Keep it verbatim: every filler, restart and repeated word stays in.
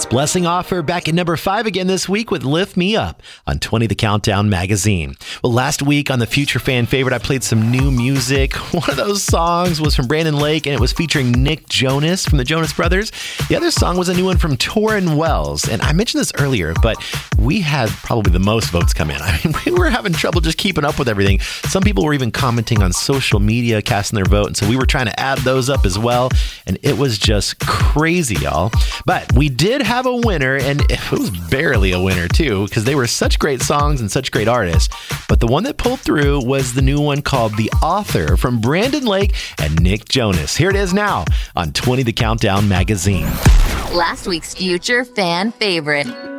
It's Blessing Offer back at number five again this week with Lift Me Up on twenty The Countdown magazine. Well, last week on the Future Fan Favorite, I played some new music. One of those songs was from Brandon Lake, and it was featuring Nick Jonas from the Jonas Brothers. The other song was a new one from Torrin Wells. And I mentioned this earlier, but we had probably the most votes come in. I mean, we were having trouble just keeping up with everything. Some people were even commenting on social media, casting their vote. And so we were trying to add those up as well. And it was just crazy, y'all. But we did have a winner, and it was barely a winner too, because they were such great songs and such great artists. But the one that pulled through was the new one called The Author from Brandon Lake and Nick Jonas. Here it is now on twenty The Countdown magazine. Last week's Future Fan Favorite.